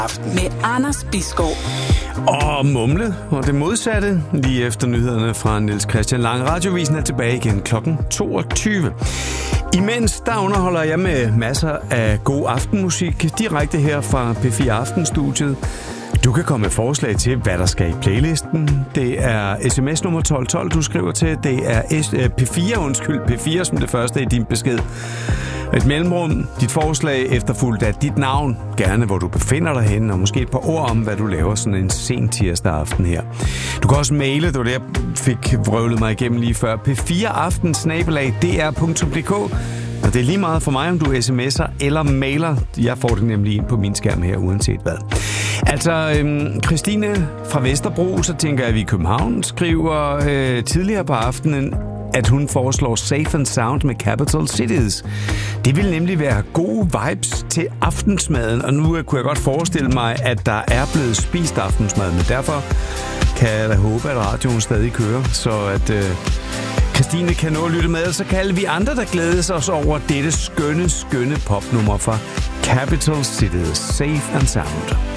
med Anders Bisgaard. Og mumle, og det modsatte, lige efter nyhederne fra Niels Christian Lang. Radiovisen er tilbage igen klokken 22. Imens der underholder jeg med masser af god aftenmusik direkte her fra P4 Aftenstudiet. Du kan komme med forslag til, hvad der skal i playlisten. Det er sms nummer 1212, du skriver til. Det er P4 som det første i din besked. Et mellemrum, dit forslag efterfulgt af dit navn, gerne hvor du befinder dig henne, og måske et par ord om, hvad du laver sådan en sen tirsdag aften her. Du kan også maile, det var det, jeg fik vrøvlet mig igennem lige før, p4aften@dr.dk. Og det er lige meget for mig, om du sms'er eller mailer. Jeg får det nemlig ind på min skærm her, uanset hvad. Altså, Christine fra Vesterbro, så tænker jeg, at vi i København skriver tidligere på aftenen, at hun foreslår Safe and Sound med Capital Cities. Det vil nemlig være gode vibes til aftensmaden, og nu kunne jeg godt forestille mig, at der er blevet spist aftensmad, men derfor kan jeg da håbe, at radioen stadig kører, så at Christine kan nå at lytte med, og så kan alle vi andre, der glædes os over dette skønne popnummer fra Capital Cities, Safe and Sound.